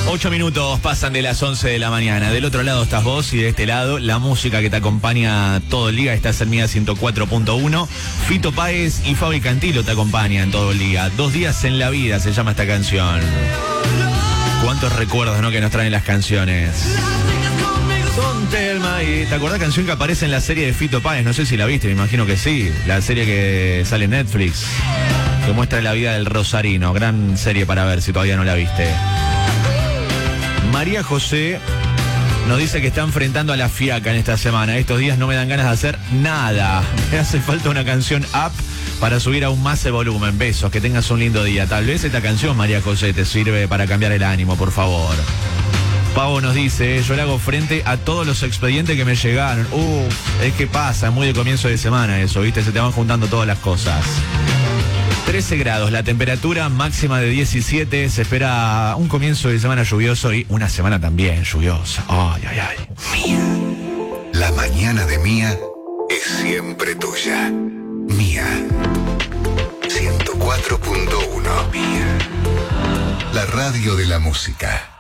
8 minutos pasan de las 11 de la mañana. Del otro lado estás vos y de este lado la música que te acompaña todo el día. Estás en Mía 104.1. Fito Páez y Fabi Cantilo te acompañan todo el día. 2 días en la vida se llama esta canción. Cuántos recuerdos, ¿no?, que nos traen las canciones. Don't tell me. ¿Te acordás canción que aparece en la serie de Fito Páez? No sé si la viste, me imagino que sí. La serie que sale en Netflix, que muestra la vida del Rosarino. Gran serie para ver si todavía no la viste. María José nos dice que está enfrentando a la fiaca en esta semana. Estos días no me dan ganas de hacer nada. Me hace falta una canción up para subir aún más el volumen. Besos, que tengas un lindo día. Tal vez esta canción, María José, te sirve para cambiar el ánimo, por favor. Pavo nos dice, yo le hago frente a todos los expedientes que me llegaron. Es que pasa, muy de comienzo de semana eso, ¿viste? Se te van juntando todas las cosas. 13 grados, la temperatura máxima de 17, se espera un comienzo de semana lluvioso y una semana también lluviosa. Ay, ay, ay. Mía. La mañana de Mía es siempre tuya. Mía. 104.1. Mía. La radio de la música.